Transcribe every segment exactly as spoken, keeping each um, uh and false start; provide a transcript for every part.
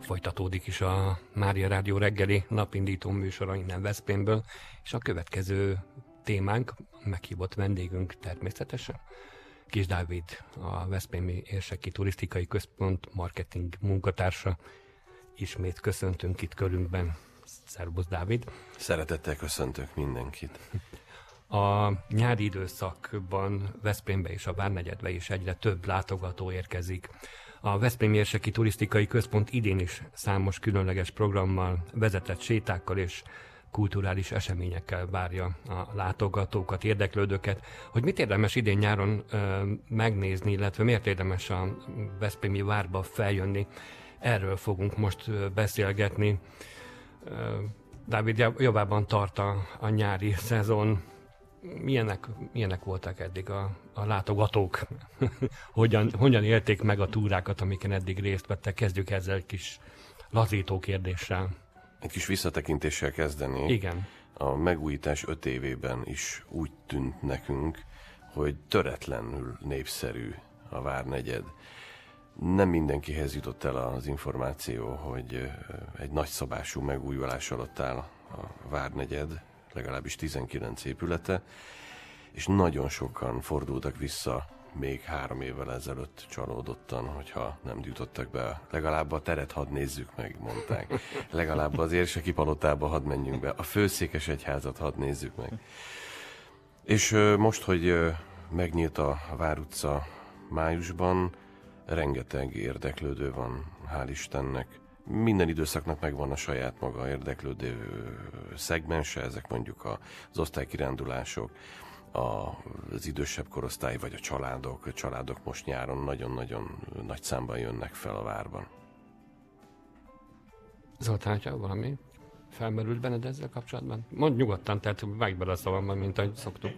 folytatódik is a Mária Rádió reggeli napindító műsora innen Veszprémből, és a következő témánk, meghívott vendégünk természetesen, Kis Dávid, a Veszprémi Érseki Turisztikai Központ marketing munkatársa. Ismét köszöntünk itt körünkben. Szervusz, Dávid! Szeretettel köszöntök mindenkit! A nyári időszakban Veszprémbe és a Várnegyedbe is egyre több látogató érkezik. A Veszprémi Érseki Turisztikai Központ idén is számos különleges programmal, vezetett sétákkal és kulturális eseményekkel várja a látogatókat, érdeklődőket. Hogy mit érdemes idén nyáron ö, megnézni, illetve miért érdemes a veszprémi várba feljönni, erről fogunk most ö, beszélgetni. Ö, Dávid, javában tart a, a nyári szezon. Milyenek, milyenek voltak eddig a, a látogatók? hogyan, hogyan élték meg a túrákat, amiken eddig részt vettek? Kezdjük ezzel egy kis lazító kérdéssel. Egy kis visszatekintéssel kezdeni. Igen. A megújítás öt évében is úgy tűnt nekünk, hogy töretlenül népszerű a Várnegyed. Nem mindenkihez jutott el az információ, hogy egy nagyszabású megújulás alatt áll a Várnegyed, legalábbis tizenkilenc épülete, és nagyon sokan fordultak vissza még három évvel ezelőtt csalódottan, hogyha nem jutottak be. Legalább a teret hadd nézzük meg, mondták. Legalább az Érseki palotába hadd menjünk be. A Főszékesegyházat hadd nézzük meg. És most, hogy megnyílt a Vár utca májusban, rengeteg érdeklődő van, hál' Istennek. Minden időszaknak megvan a saját maga érdeklődő szegmense, ezek mondjuk az osztálykirándulások, az idősebb korosztály vagy a családok. A családok most nyáron nagyon-nagyon nagy számban jönnek fel a várban. Zoltán, ha valami felmerült benned ezzel kapcsolatban? Mondd nyugodtan, tehát vágj bele a szavamban, mint ahogy szoktuk.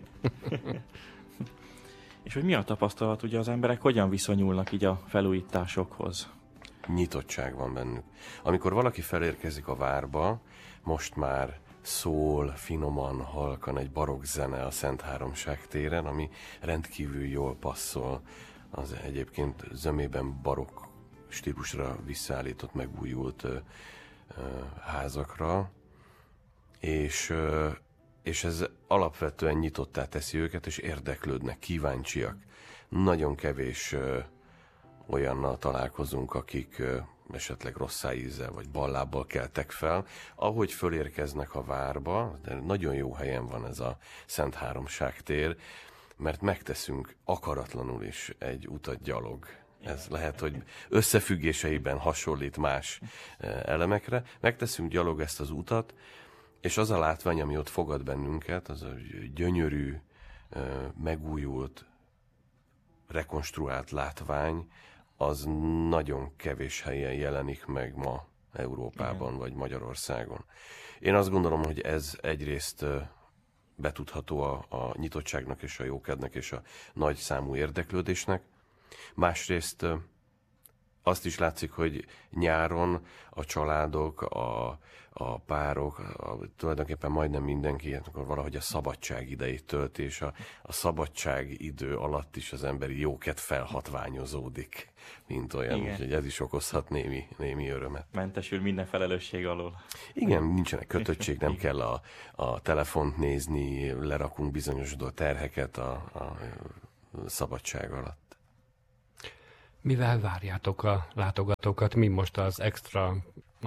És hogy mi a tapasztalat, ugye az emberek hogyan viszonyulnak így a felújításokhoz? Nyitottság van bennük. Amikor valaki felérkezik a várba, most már szól finoman, halkan egy barokk zene a Szent Háromság téren, ami rendkívül jól passzol az egyébként zömében barokk stílusra visszaállított, megújult ö, ö, házakra, és, ö, és ez alapvetően nyitottá teszi őket, és érdeklődnek, kíváncsiak. Nagyon kevés ö, olyannal találkozunk, akik ö, esetleg rossz ízzel vagy ballábbal keltek fel, ahogy fölérkeznek a várba, de nagyon jó helyen van ez a Szent Háromság tér, mert megteszünk akaratlanul is egy utat gyalog. Ez lehet, hogy összefüggéseiben hasonlít más elemekre. Megteszünk gyalog ezt az utat, és az a látvány, ami ott fogad bennünket, az a gyönyörű, megújult, rekonstruált látvány, az nagyon kevés helyen jelenik meg ma Európában, igen, vagy Magyarországon. Én azt gondolom, hogy ez egyrészt betudható a, a nyitottságnak és a jókednek és a nagy számú érdeklődésnek. Másrészt azt is látszik, hogy nyáron a családok, a, a párok, a, tulajdonképpen majdnem mindenki, akkor valahogy a szabadság idejét tölti, és a, a szabadság idő alatt is az emberi jókedv felhatványozódik, mint olyan, úgyhogy ez is okozhat némi, némi örömet. Mentesül minden felelősség alól. Igen, nincsenek kötöttség, nem kell a, a telefont nézni, lerakunk bizonyos terheket a, a szabadság alatt. Mivel várjátok a látogatókat? Mi most az extra a,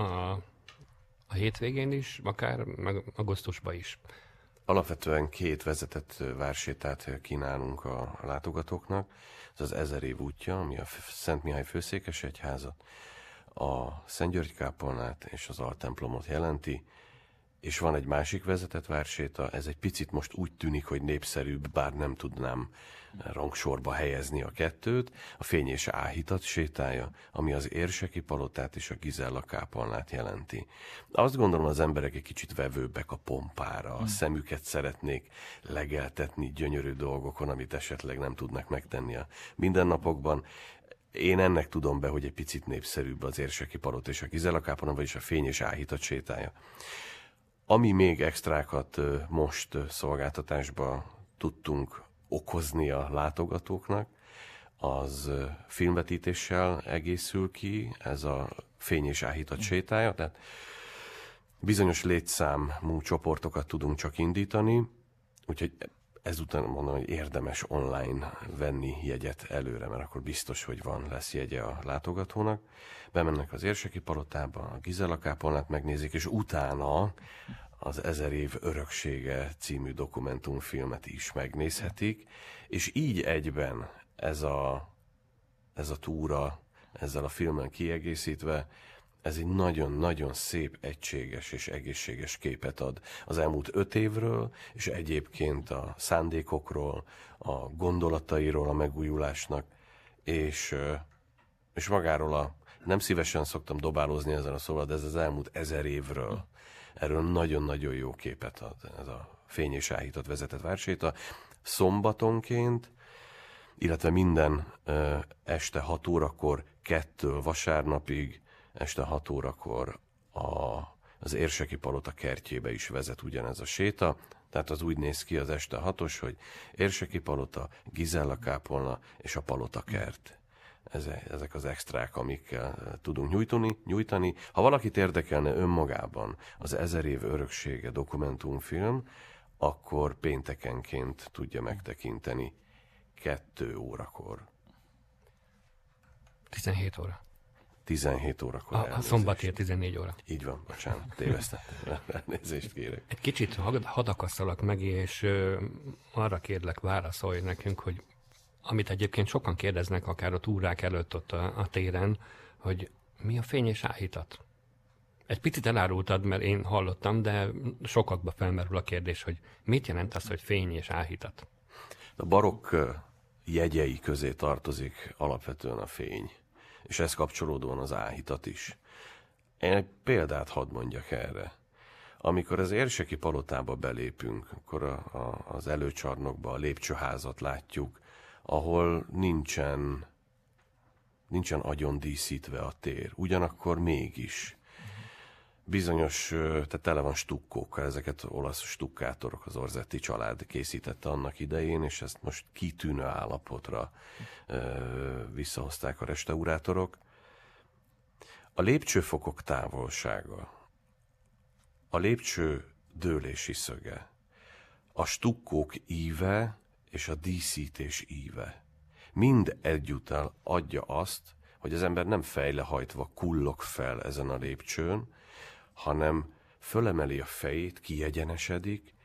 a hétvégén is, akár meg augusztusban is? Alapvetően két vezetett vársétát kínálunk a látogatóknak. Ez az Ezer év útja, ami a Szent Mihály Főszékesegyházat, a Szent György kápolnát és az altemplomot jelenti, és van egy másik vezetett várséta, ez egy picit most úgy tűnik, hogy népszerűbb, bár nem tudnám rangsorba helyezni a kettőt, a Fényes Áhítat sétája, ami az Érseki palotát és a Gizella kápolnát jelenti. Azt gondolom, az emberek egy kicsit vevőbbek a pompára, a szemüket szeretnék legeltetni gyönyörű dolgokon, amit esetleg nem tudnak megtenni a mindennapokban. Én ennek tudom be, hogy egy picit népszerűbb az Érseki palota és a Gizella kápolna, vagyis a Fényes Áhítat sétája. Ami még extrákat most szolgáltatásba tudtunk okozni a látogatóknak, az filmvetítéssel egészül ki, ez a fény és áhítat sétája, tehát bizonyos létszámú csoportokat tudunk csak indítani, úgyhogy ezután mondom, hogy érdemes online venni jegyet előre, mert akkor biztos, hogy van, lesz jegye a látogatónak. Bemennek az Érseki Palotába, a Gizella kápolnát megnézik, és utána az Ezer év öröksége című dokumentumfilmet is megnézhetik, és így egyben ez a, ez a túra, ezzel a filmen kiegészítve, ez egy nagyon-nagyon szép, egységes és egészséges képet ad az elmúlt öt évről, és egyébként a szándékokról, a gondolatairól a megújulásnak, és, és magáról a, nem szívesen szoktam dobálózni ezen a szóval, de ez az elmúlt ezer évről. Erről nagyon-nagyon jó képet ad ez a fény és áhítat vezetett várséta. Szombatonként, illetve minden ö, este hat órakor, kettől vasárnapig, este hat órakor a, az Érseki Palota kertjébe is vezet ugyanez a séta. Tehát az úgy néz ki az este hatos, hogy Érseki Palota, Gizella kápolna és a Palota kert. Ezek az extrák, amikkel tudunk nyújtani, nyújtani. Ha valakit érdekelne önmagában az Ezer év öröksége dokumentumfilm, akkor péntekenként tudja megtekinteni kettő órakor. tizenhét óra. tizenhét órakor. A, a szombatért tizennégy óra. Így van, bocsánat, tévesztettem. Elnézést kérek. Egy kicsit hadakasszalak meg, és ö, arra kérlek, válaszolj nekünk, hogy amit egyébként sokan kérdeznek, akár a túrák előtt ott a, a téren, hogy mi a fény és áhítat? Egy picit elárultad, mert én hallottam, de sokakba felmerül a kérdés, hogy mit jelent az, hogy fény és áhítat? A barokk jegyei közé tartozik alapvetően a fény, és ez kapcsolódóan az áhítat is. Én egy példát hadd mondjak erre. Amikor az Érseki Palotába belépünk, akkor a, a, az előcsarnokba a lépcsőházat látjuk, ahol nincsen, nincsen agyon díszítve a tér. Ugyanakkor mégis bizonyos, tehát tele van stukkókkal, ezeket olasz stukkátorok, az Orzetti család készítette annak idején, és ezt most kitűnő állapotra ö, visszahozták a restaurátorok. A lépcsőfokok távolsága, a lépcső dőlési szöge, a stukkók íve és a díszítés íve mind egyúttal adja azt, hogy az ember nem fejlehajtva kullog fel ezen a lépcsőn, hanem fölemeli a fejét, kiegyenesedik,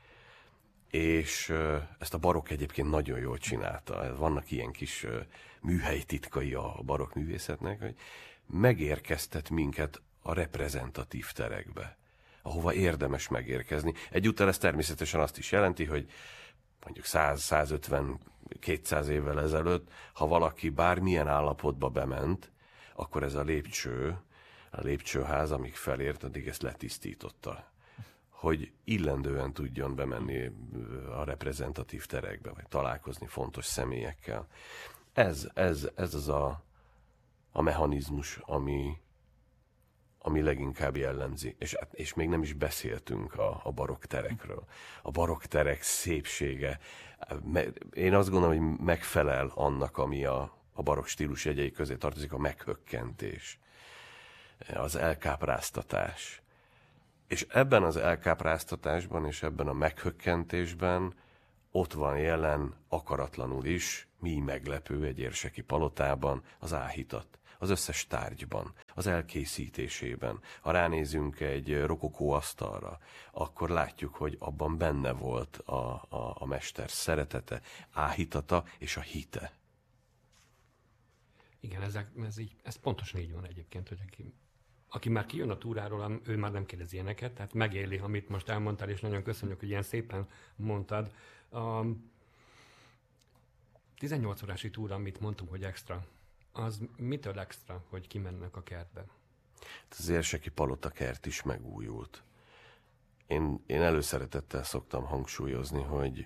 és ezt a barokk egyébként nagyon jól csinálta. Vannak ilyen kis műhelytitkai a barokk művészetnek, hogy megérkeztet minket a reprezentatív terekbe, ahova érdemes megérkezni. Egyúttal ez természetesen azt is jelenti, hogy mondjuk száz, százötven, kétszáz évvel ezelőtt, ha valaki bármilyen állapotba bement, akkor ez a lépcső, a lépcsőház, amíg felért, addig ezt letisztította, hogy illendően tudjon bemenni a reprezentatív terekbe, vagy találkozni fontos személyekkel. Ez, ez, ez az a, a mechanizmus, ami, ami leginkább jellemzi. És, és még nem is beszéltünk a, a barokk terekről. A barokk terek szépsége, én azt gondolom, hogy megfelel annak, ami a, a barokk stílus jegyei közé tartozik, a meghökkentés, az elkápráztatás. És ebben az elkápráztatásban és ebben a meghökkentésben ott van jelen akaratlanul is, mi meglepő egy érseki palotában, az áhítat. Az összes tárgyban, az elkészítésében. Ha ránézünk egy rokokó asztalra, akkor látjuk, hogy abban benne volt a, a, a mester szeretete, áhítata és a hite. Igen, ezek, ez, így, ez pontosan így van egyébként, hogy aki, aki már kijön a túráról, ő már nem kérdez ilyeneket, tehát megéli, amit most elmondtál, és nagyon köszönjük, hogy ilyen szépen mondtad. A tizennyolc órási túra, amit mondtunk, hogy extra, az mitől extra, hogy kimennek a kertbe? Az Érseki Palota kert is megújult. Én, én előszeretettel szoktam hangsúlyozni, hogy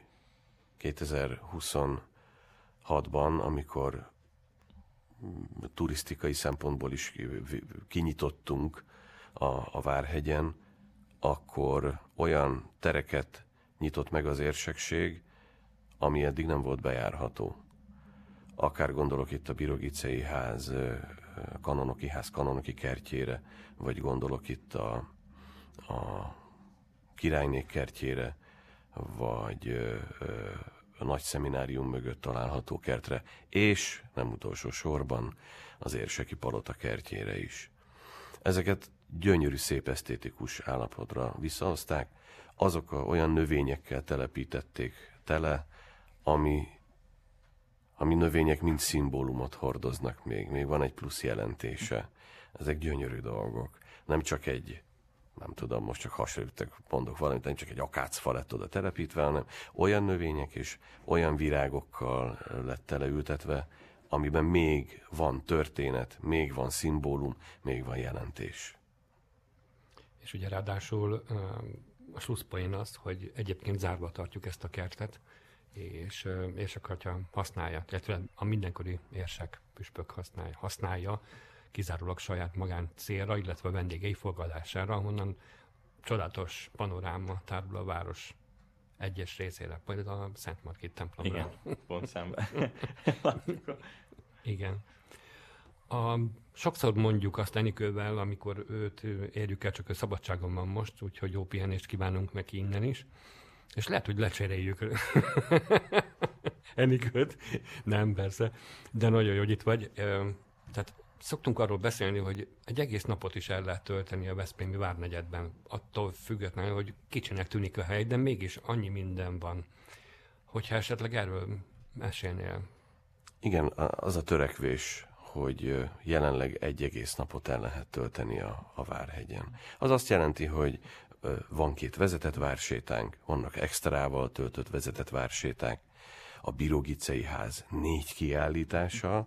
kétezer-huszonhatban, amikor turisztikai szempontból is kinyitottunk a, a Várhegyen, akkor olyan tereket nyitott meg az érsekség, ami eddig nem volt bejárható. akár gondolok itt a Birogicei ház, kanonoki ház, kanonoki kertjére, vagy gondolok itt a, a királynék kertjére, vagy a nagy szeminárium mögött található kertre, és nem utolsó sorban az érseki palota kertjére is. Ezeket gyönyörű, szép esztétikus állapotra visszahozták, azok a, olyan növényekkel telepítették tele, ami, ami növények mind szimbólumot hordoznak még, még van egy plusz jelentése. Ezek gyönyörű dolgok. Nem csak egy, nem tudom, most csak hasonlítok, mondok valamit, nem csak egy akácfa lett oda telepítve, hanem olyan növények és olyan virágokkal lett teleültetve, amiben még van történet, még van szimbólum, még van jelentés. És ugye ráadásul a slusszpoén az, hogy egyébként zárva tartjuk ezt a kertet, és érsek atya használja, illetve a mindenkori érsek püspök használja, használja kizárólag saját magán célra, illetve a vendégei fogadására, ahonnan csodálatos panoráma tárul a város egyes részére, például a Szent Margit templomra. Igen, pont szemben. Igen. A, sokszor mondjuk azt Enikővel, amikor őt érjük el, csak ő szabadságon van most, úgyhogy jó pihenést kívánunk neki innen is. És lehet, hogy lecseréljük Enikőt. Nem, persze. De nagyon jó, hogy itt vagy. Tehát szoktunk arról beszélni, hogy egy egész napot is el lehet tölteni a veszprémi várnegyedben. Attól függetlenül, hogy kicsinek tűnik a hely, de mégis annyi minden van. Hogyha esetleg erről mesélnél. Igen, az a törekvés, hogy jelenleg egy egész napot el lehet tölteni a, a Várhegyen. Az azt jelenti, hogy van két vezetett vársétánk, vannak extrával töltött vezetett várséták, a Birogicei ház négy kiállítása,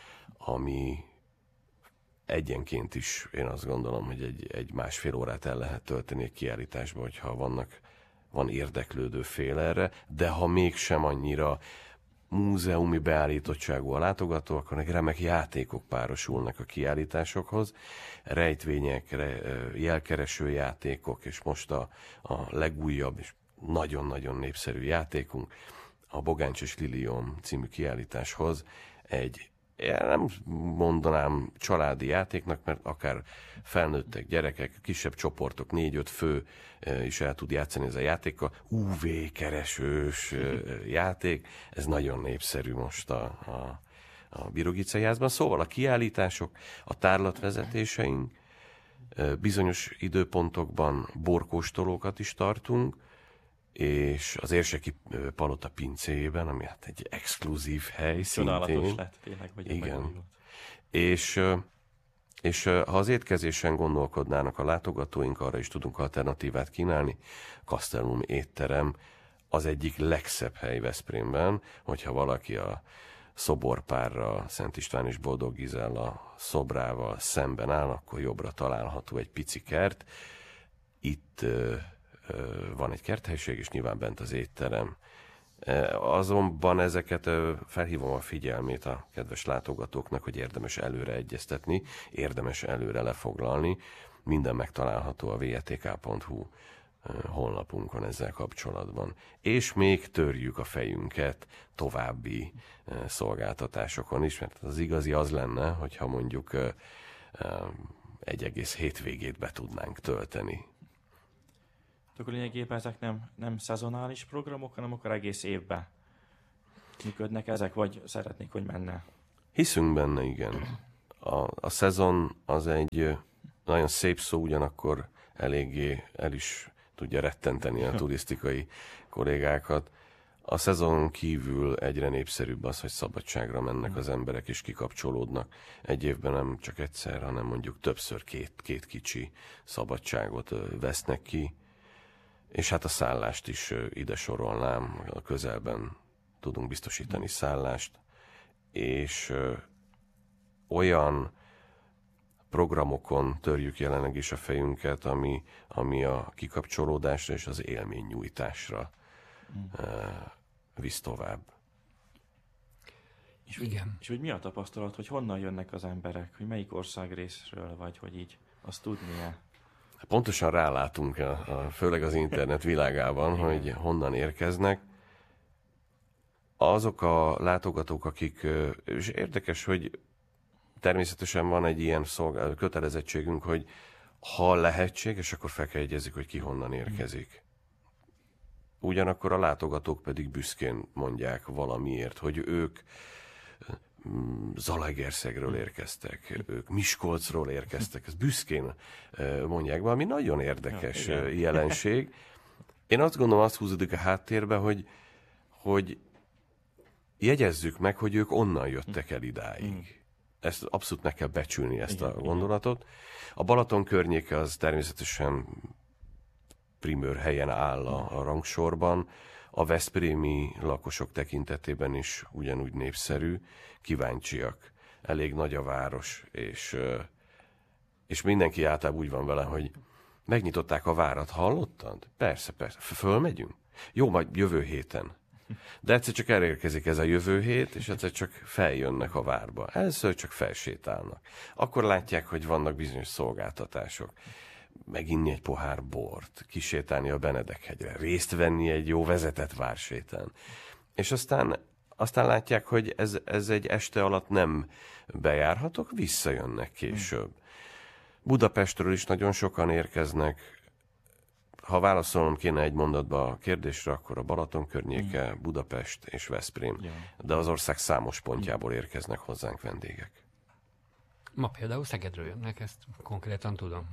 ami egyenként is, én azt gondolom, hogy egy, egy másfél órát el lehet tölteni egy kiállításba, hogyha vannak, van érdeklődő fél erre, de ha mégsem annyira múzeumi beállítottságú a látogató, akkor remek játékok párosulnak a kiállításokhoz, rejtvények, jelkereső játékok, és most a, a legújabb és nagyon-nagyon népszerű játékunk, a Bogáncs és Lilium című kiállításhoz egy, nem mondanám családi játéknak, mert akár felnőttek, gyerekek, kisebb csoportok, négy-öt fő is el tud játszani ez a játékkal. ú vé-keresős játék, ez nagyon népszerű most a, a, a Birogicei házban. Szóval a kiállítások, a tárlatvezetéseink, bizonyos időpontokban borkóstolókat is tartunk, és az érseki palota pincéjében, ami hát egy exkluzív hely szintén. Lett, tényleg, hogy igen. És, és ha az étkezésen gondolkodnának a látogatóink, arra is tudunk alternatívát kínálni. Castellum étterem az egyik legszebb hely Veszprémben, hogyha valaki a szoborpárra, Szent István és Boldog Gizella szobrával szemben áll, akkor jobbra található egy pici kert. Itt van egy kerthelyiség, és nyilván bent az étterem. Azonban ezeket felhívom a figyelmét a kedves látogatóknak, hogy érdemes előre egyeztetni, érdemes előre lefoglalni. Minden megtalálható a vé e té ká pont hú honlapunkon ezzel kapcsolatban. És még törjük a fejünket további szolgáltatásokon is, mert az igazi az lenne, hogyha mondjuk egy egész hétvégét be tudnánk tölteni. Akkor lényegében ezek nem, nem szezonális programok, hanem akkor egész évben működnek ezek, vagy szeretnék, hogy menne? Hiszünk benne, igen. A, a szezon az egy nagyon szép szó, ugyanakkor eléggé el is tudja rettenteni a turisztikai kollégákat. A szezonon kívül egyre népszerűbb az, hogy szabadságra mennek az emberek és kikapcsolódnak. Egy évben nem csak egyszer, hanem mondjuk többször két, két kicsi szabadságot vesznek ki. És hát a szállást is ide sorolnám, a közelben tudunk biztosítani szállást, és olyan programokon törjük jelenleg is a fejünket, ami, ami a kikapcsolódásra és az élménynyújtásra mm. visz tovább. És, igen. És hogy mi a tapasztalat, hogy honnan jönnek az emberek, hogy melyik országrészről vagy, hogy így azt tudnia? Pontosan rálátunk, a, a, főleg az internet világában, hogy honnan érkeznek. azok a látogatók, akik, és érdekes, hogy természetesen van egy ilyen szolgál, kötelezettségünk, hogy ha lehetséges, akkor fel kell jegyezzük, hogy ki honnan érkezik. Ugyanakkor a látogatók pedig büszkén mondják valamiért, hogy ők Zalaegerszegről érkeztek, ők Miskolcról érkeztek, ezt büszkén mondják, valami nagyon érdekes ja, jelenség. Én azt gondolom, azt húzódik a háttérbe, hogy, hogy jegyezzük meg, hogy ők onnan jöttek el idáig. Ezt abszolút meg kell becsülni, ezt igen, a gondolatot. Igen. A Balaton környéke az természetesen primőr helyen áll a, a rangsorban. A veszprémi lakosok tekintetében is ugyanúgy népszerű, kíváncsiak. Elég nagy a város, és, és mindenki általában úgy van vele, hogy megnyitották a várat, hallottad? Persze, persze. Fölmegyünk? Jó, majd jövő héten. De egyszer csak elérkezik ez a jövő hét, és egyszer csak feljönnek a várba. Először csak felsétálnak. Akkor látják, hogy vannak bizonyos szolgáltatások. Meginni egy pohár bort, kisétálni a Benedek-hegyre, részt venni egy jó vezetett vársétán. És aztán, aztán látják, hogy ez, ez egy este alatt nem bejárhatok, visszajönnek később. Budapestről is nagyon sokan érkeznek. Ha válaszolnom kéne egy mondatba a kérdésre, akkor a Balaton környéke, Budapest és Veszprém. De az ország számos pontjából érkeznek hozzánk vendégek. Ma például Szegedről jönnek, ezt konkrétan tudom.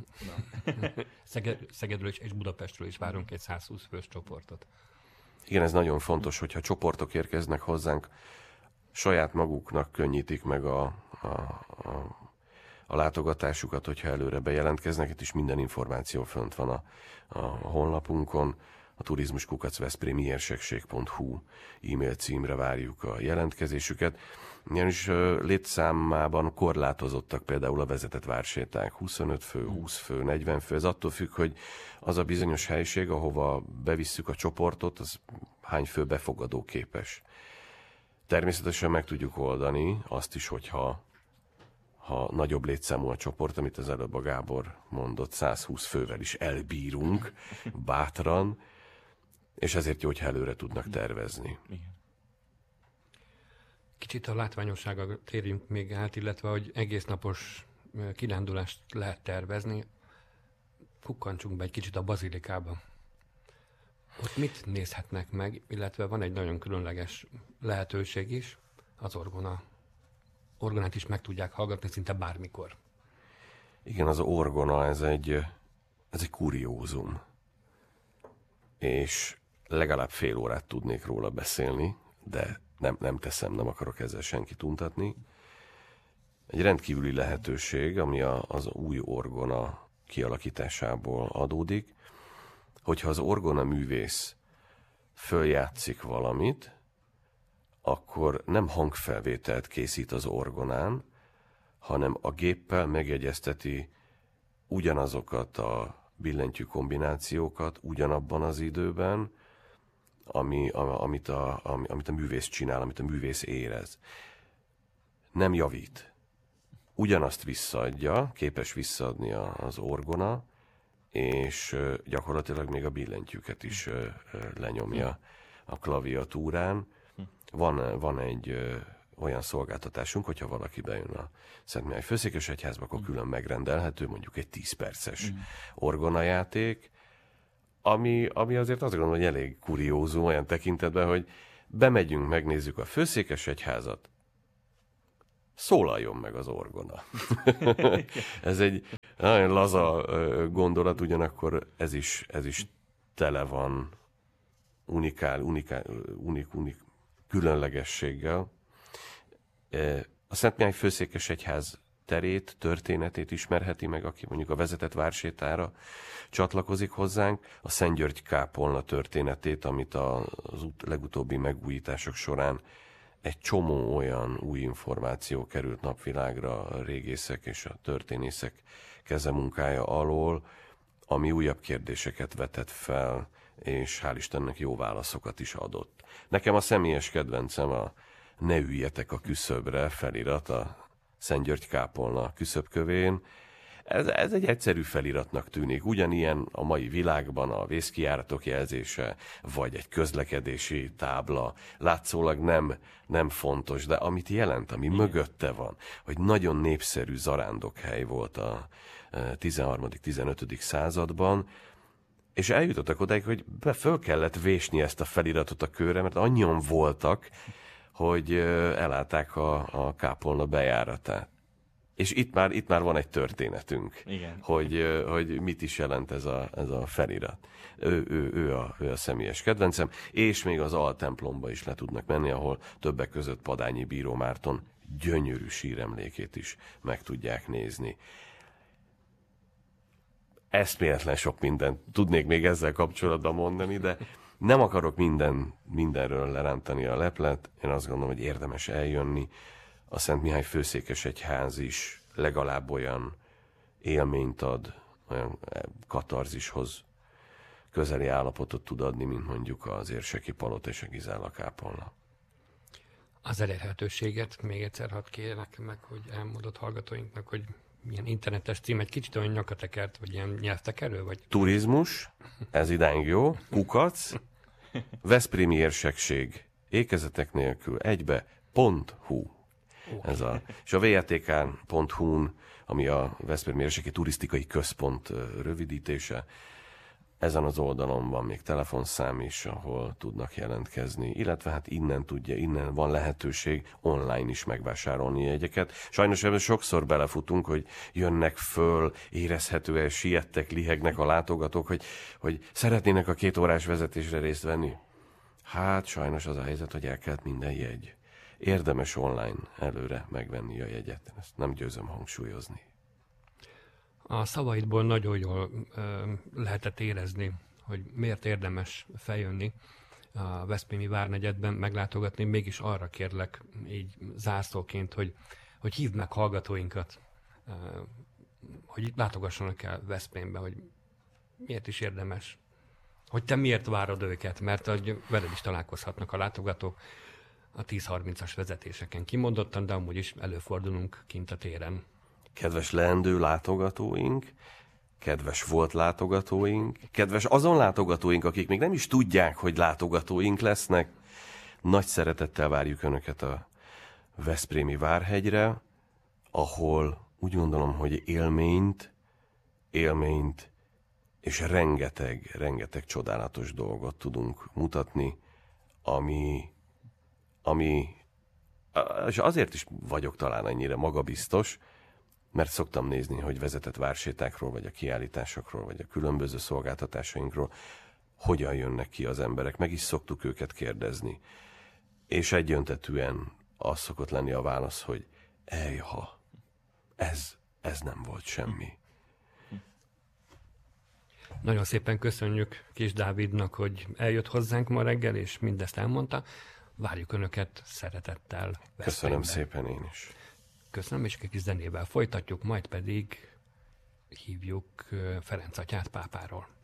Szeged, Szegedről is és Budapestről is várunk egy száz húsz fős csoportot. Igen, ez nagyon fontos, hogyha csoportok érkeznek hozzánk, saját maguknak könnyítik meg a, a, a, a látogatásukat, hogyha előre bejelentkeznek. Itt is minden információ fönt van a, a honlapunkon. A turizmus kukac veszprémi érsekség pont hu e-mail címre várjuk a jelentkezésüket. Ugyanis létszámában korlátozottak például a vezetett várséták. huszonöt fő, húsz fő, negyven fő. Ez attól függ, hogy az a bizonyos helység, ahova bevisszük a csoportot, az hány fő befogadó képes. Természetesen meg tudjuk oldani azt is, hogyha ha nagyobb létszámú a csoport, amit az előbb a Gábor mondott, száz húsz fővel is elbírunk bátran, és ezért jó, hogyha előre tudnak tervezni. Kicsit a látványosságra térjünk még át, illetve, hogy egész napos kirándulást lehet tervezni. Kukkantsunk be egy kicsit a bazilikába. Ott mit nézhetnek meg, illetve van egy nagyon különleges lehetőség is, az orgona. Orgonát is meg tudják hallgatni szinte bármikor. Igen, az orgona, ez egy, ez egy kuriózum. És legalább fél órát tudnék róla beszélni, de nem, nem teszem, nem akarok ezzel senkit untatni. Egy rendkívüli lehetőség, ami a, az új orgona kialakításából adódik, hogyha az orgona művész följátszik valamit, akkor nem hangfelvételt készít az orgonán, hanem a géppel megjegyezteti ugyanazokat a billentyű kombinációkat ugyanabban az időben, ami, a, amit, a, ami, amit a művész csinál, amit a művész érez. Nem javít. Ugyanazt visszaadja, képes visszaadni a, az orgona, és gyakorlatilag még a billentyűket is lenyomja a klaviatúrán. Van, van egy ö, olyan szolgáltatásunk, hogyha valaki bejön a Szentmihály Főszékesegyházba, akkor külön megrendelhető, mondjuk egy tíz perces mm. orgonajáték, ami, ami azért azt gondolom, hogy elég kuriózum olyan tekintetben, hogy bemegyünk, megnézzük a Főszékesegyházat, szólaljon meg az orgona. Ez egy nagyon laza gondolat, ugyanakkor ez is, ez is tele van unikál, unikál, unik, unik, különlegességgel. A Szentmihály Főszékesegyház terét, történetét ismerheti meg, aki mondjuk a vezetett vársétára csatlakozik hozzánk, a Szent György kápolna történetét, amit az legutóbbi megújítások során egy csomó olyan új információ került napvilágra a régészek és a történészek kezemunkája alól, ami újabb kérdéseket vetett fel, és hál' Istennek jó válaszokat is adott. Nekem a személyes kedvencem a Ne üljetek a küszöbre felirat a Szent György kápolna küszöbkövén. Ez, ez egy egyszerű feliratnak tűnik. Ugyanilyen a mai világban a vészkijáratok jelzése, vagy egy közlekedési tábla látszólag nem, nem fontos, de amit jelent, ami Igen. mögötte van, hogy nagyon népszerű zarándokhely volt a tizenharmadik-tizenötödik században, és eljutottak odáig, hogy be föl kellett vésni ezt a feliratot a kőre, mert annyian voltak, hogy elállták a, a kápolna bejáratát. És itt már, itt már van egy történetünk, Igen. Hogy, hogy mit is jelent ez a, ez a felirat. Ő, ő, ő, a, ő a személyes kedvencem, és még az altemplomba is le tudnak menni, ahol többek között Padányi Bíró Márton gyönyörű síremlékét is meg tudják nézni. Eszméletlen sok mindent tudnék még ezzel kapcsolatban mondani, de nem akarok minden, mindenről lerántani a leplet. Én azt gondolom, hogy érdemes eljönni. A Szent Mihály Főszékesegyház is legalább olyan élményt ad, olyan katarzishoz közeli állapotot tud adni, mint mondjuk az Érseki Palota és a Gizála kápolna. Az elérhetőséget még egyszer hadd kérlek meg, hogy elmondott hallgatóinknak, hogy milyen internetes cím, egy kicsit olyan nyakatekert, vagy ilyen nyelvtekerő, vagy... Turizmus, ez idáig jó, kukac, Veszprémi Érsekség, ékezetek nélkül, egybe, pont hu. Ez a, és a vé er té ká pont hu-n, ami a Veszprémi Érseki Turisztikai Központ rövidítése, ezen az oldalon van még telefonszám is, ahol tudnak jelentkezni, illetve hát innen tudja, innen van lehetőség online is megvásárolni jegyeket. Sajnos ebben sokszor belefutunk, hogy jönnek föl, érezhetően siettek, lihegnek a látogatók, hogy, hogy szeretnének a két órás vezetésre részt venni. Hát sajnos az a helyzet, hogy el kellett minden jegy. Érdemes online előre megvenni a jegyet. Ezt nem győzöm hangsúlyozni. A szavaidból nagyon jól ö, lehetett érezni, hogy miért érdemes feljönni a veszprémi várnegyedben, meglátogatni. Mégis arra kérlek így zárszóként, hogy, hogy hívd meg hallgatóinkat, ö, hogy látogassanak el Veszprémbe, hogy miért is érdemes. Hogy te miért várod őket, mert hogy veled is találkozhatnak a látogatók a tíz harmincas vezetéseken kimondottan, de amúgy is előfordulunk kint a téren. Kedves leendő látogatóink, kedves volt látogatóink, kedves azon látogatóink, akik még nem is tudják, hogy látogatóink lesznek, nagy szeretettel várjuk Önöket a Veszprémi Várhegyre, ahol úgy gondolom, hogy élményt, élményt és rengeteg, rengeteg csodálatos dolgot tudunk mutatni, ami, ami és azért is vagyok talán ennyire magabiztos, mert szoktam nézni, hogy vezetett vársétákról, vagy a kiállításokról, vagy a különböző szolgáltatásainkról hogyan jönnek ki az emberek. Meg is szoktuk őket kérdezni. És egyöntetűen az szokott lenni a válasz, hogy ejha, ez, ez nem volt semmi. Nagyon szépen köszönjük Kis Dávidnak, hogy eljött hozzánk ma reggel, és mindezt elmondta. Várjuk Önöket szeretettel. Veszprémbe. Köszönöm szépen én is. Köszönöm, és egy kis zenével folytatjuk, majd pedig hívjuk Ferenc atyát pápáról.